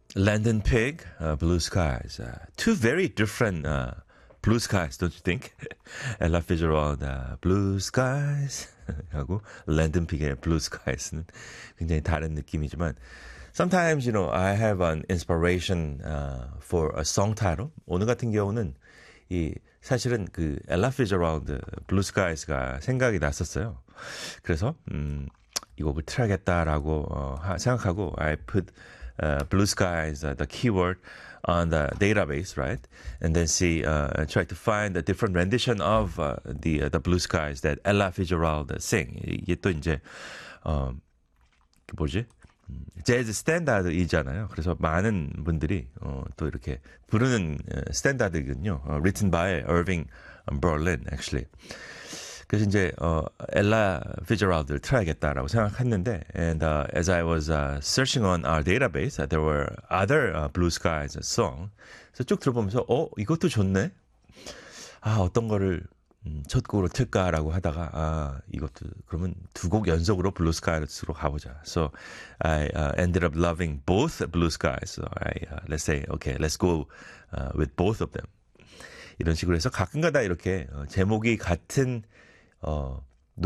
Landon Pig, Blue Skies. Two very different blue skies, don't you think? Ella Fitzgerald, Blue Skies 하고 Landon Pig의 Blue Skies는 굉장히 다른 느낌이지만 sometimes, you know, I have an inspiration for a song title. 오늘 같은 경우는 이 사실은 그 Ella Fitzgerald, Blue Skies가 생각이 났었어요. 그래서 이 곡을 틀어야겠다라고 생각하고 I put blue skies, the keyword on the database, right? And then try to find a different rendition of the blue skies that Ella Fitzgerald sing. 이게 또 이제 뭐지? 재즈 스탠다드이잖아요. 그래서 많은 분들이 또 이렇게 부르는 스탠다드거든요. Written by Irving Berlin, actually. 그래서 이제 엘라 피츠제럴드를 틀어야겠다라고 생각했는데, and as I was searching on our database, there were other Blue Skies song. 그래서 쭉 들어보면서 이것도 좋네. 어떤 거를 첫 곡으로 틀까라고 하다가 이것도 그러면 두 곡 연속으로 Blue Skies로 가보자. So I ended up loving both Blue Skies. So let's say, okay, let's go with both of them. 이런 식으로 해서 가끔가다 이렇게 제목이 같은